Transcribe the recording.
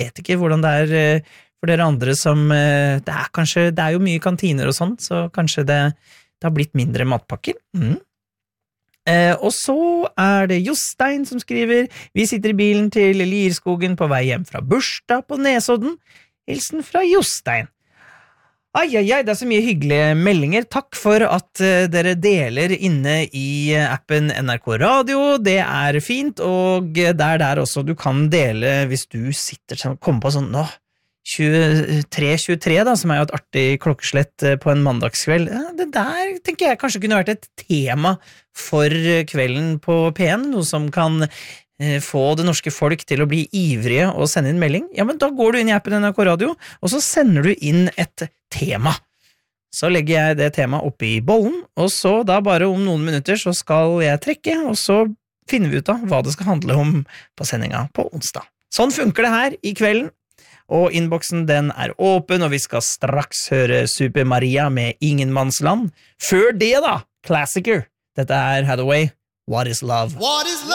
vet ikke hvordan det for dere andre som, det jo mye kantiner og sånn, så kanskje det har blitt mindre matpakker. Og så det Jostein som skriver, vi sitter i bilen til Lierskogen på vei hjem fra bursdag på Nesodden. Hilsen fra Jostein. Ai, det så mye hyggelige meldinger. Takk for at dere deler inne i appen NRK Radio. Det fint, og der også du kan dele hvis du sitter og kommer på sånn 23 da, som jo et artig klokkeslett på en mandagskveld. Det der tenker jeg kanskje kunne vært et tema for kvelden på P1, noe som kan få det norske folk til å bli ivrige og sende inn melding. Ja, men da går du inn i appen NRK Radio, og så sender du inn et tema. Så legger jeg det temaet oppe i bollen, og så da bare om noen minutter så skal jeg trekke, og så finner vi ut av hva det skal handle om på sendinga på onsdag. Sånn funker det her i kvelden. Og innboksen den åpen, og vi skal straks høre Super Maria med Ingenmannsland. Før det da, klassiker. Dette Hathaway, What is Love?